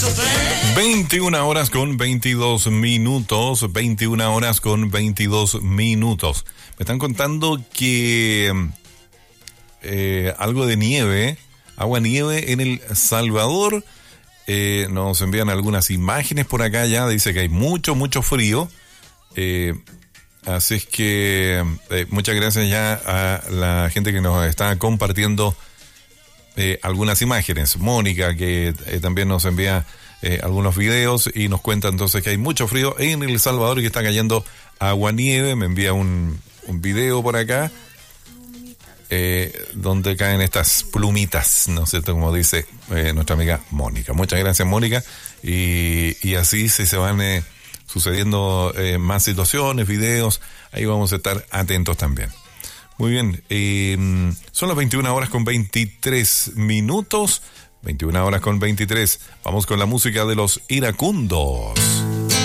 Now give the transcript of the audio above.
21 horas con 22 minutos. 21 horas con 22 minutos. Me están contando que algo de nieve, agua nieve en El Salvador. Nos envían algunas imágenes por acá ya. Dice que hay mucho frío. Así es que muchas gracias ya a la gente que nos está compartiendo algunas imágenes. Mónica, que también nos envía algunos videos y nos cuenta entonces que hay mucho frío en El Salvador y que está cayendo agua-nieve. Me envía un video por acá donde caen estas plumitas, ¿no es cierto? Como dice nuestra amiga Mónica. Muchas gracias, Mónica. Y así se van sucediendo más situaciones, videos. Ahí vamos a estar atentos también. Muy bien, son las 21 horas con 23 minutos. 21 horas con 23. Vamos con la música de los iracundos.